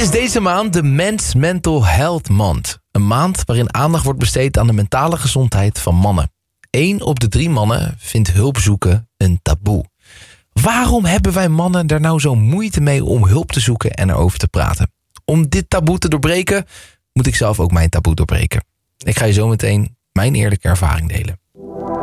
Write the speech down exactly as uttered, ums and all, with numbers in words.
is deze maand de Men's Mental Health Month. Een maand waarin aandacht wordt besteed aan de mentale gezondheid van mannen. Eén op de drie mannen vindt hulp zoeken een taboe. Waarom hebben wij mannen daar nou zo moeite mee om hulp te zoeken en erover te praten? Om dit taboe te doorbreken, moet ik zelf ook mijn taboe doorbreken. Ik ga je zo meteen mijn eerlijke ervaring delen.